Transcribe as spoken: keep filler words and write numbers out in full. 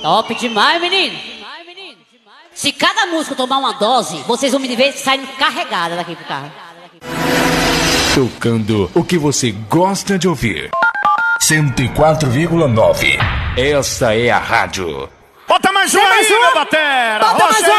Top demais, menino. Se cada músico tomar uma dose, vocês vão me ver saindo carregada daqui pro carro. Tocando o que você gosta de ouvir. cento e quatro vírgula nove. Essa é a rádio. Bota mais uma aí, meu batera! Bota mais uma!